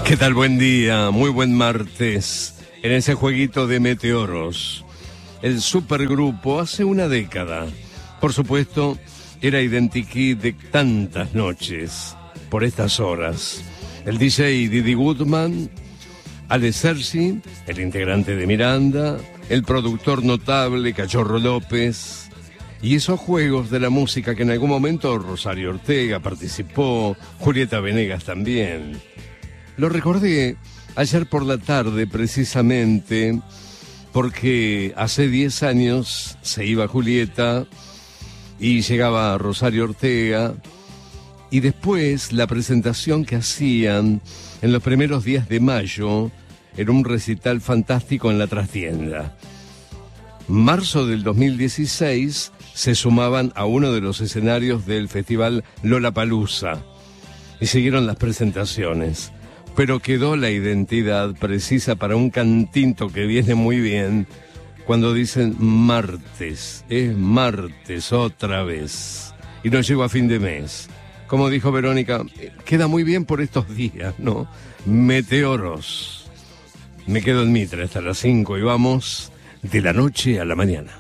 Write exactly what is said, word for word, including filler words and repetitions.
¿Qué tal? Buen día, muy buen martes. En ese jueguito de meteoros, el supergrupo hace una década. Por supuesto, era identikit de tantas noches, por estas horas. El D J Didi Goodman, Ale Sergi, el integrante de Miranda, el productor notable Cachorro López, y esos juegos de la música que en algún momento Rosario Ortega participó, Julieta Venegas también. Lo recordé ayer por la tarde precisamente porque hace diez años se iba Julieta y llegaba Rosario Ortega, y después la presentación que hacían en los primeros días de mayo era un recital fantástico en la trastienda. Marzo del dos mil dieciséis se sumaban a uno de los escenarios del festival Lollapalooza y siguieron las presentaciones, pero quedó la identidad precisa para un cantito que viene muy bien cuando dicen martes, es martes otra vez, y no llego a fin de mes. Como dijo Verónica, queda muy bien por estos días, ¿no? Meteoros. Me quedo en Mitre hasta las cinco y vamos de la noche a la mañana.